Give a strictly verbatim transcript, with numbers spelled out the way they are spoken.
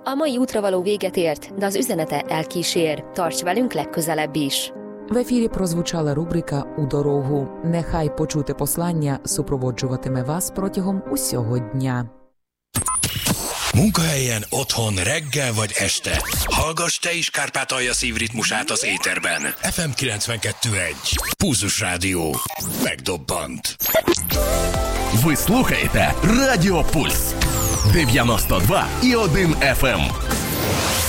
A mai útra való véget ért, de az üzenete elkísér. Tarts velünk legközelebb is! В ефірі прозвучала рубрика «У дорогу». Нехай почуте послання супроводжуватиме вас протягом усього дня. Munkahelyen, otthon, reggel vagy este. Hallgass te is Kárpátalja szívritmusát az éterben. ef em kilencvenkettő egy. Pulzus Rádió. Megdobbant. Ви слухаєте Радіо Пульс. дев'яносто два і один еф ем.